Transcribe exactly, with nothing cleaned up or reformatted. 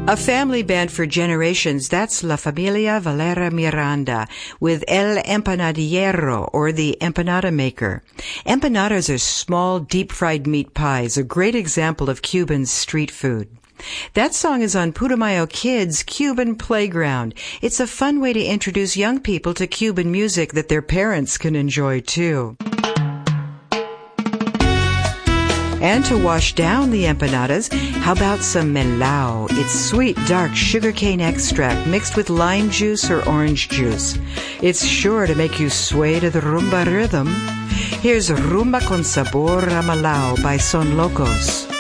A family band for generations, that's La Familia Valera Miranda with El Empanadillero, or the empanada maker. Empanadas are small, deep-fried meat pies, a great example of Cuban street food. That song is on Putumayo Kids' Cuban Playground. It's a fun way to introduce young people to Cuban music that their parents can enjoy too. And to wash down the empanadas, how about some melao? It's sweet, dark sugarcane extract mixed with lime juice or orange juice. It's sure to make you sway to the rumba rhythm. Here's Rumba con Sabor a Melao by Son Locos.